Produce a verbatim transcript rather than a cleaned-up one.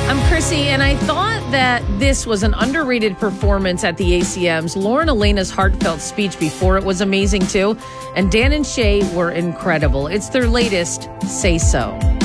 I'm Chrissy, and I thought that this was an underrated performance at the A C Ms. Lauren Elena's heartfelt speech before it was amazing, too. And Dan and Shay were incredible. It's their latest, Say So.